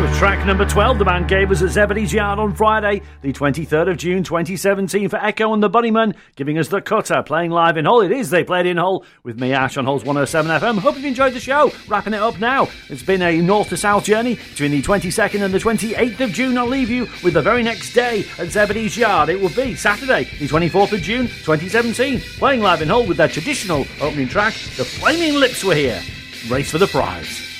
It was track number 12 the band gave us at Zebedee's Yard on Friday, the 23rd of June 2017 for Echo and the Bunnymen, giving us The Cutter, playing live in Hull. It is, they played in Hull with me, Ash, on Hull's 107 FM. Hope you've enjoyed the show. Wrapping it up now. It's been a north to south journey between the 22nd and the 28th of June. I'll leave you with the very next day at Zebedee's Yard. It will be Saturday, the 24th of June 2017, playing live in Hull with their traditional opening track, The Flaming Lips Were Here. Race for the prize.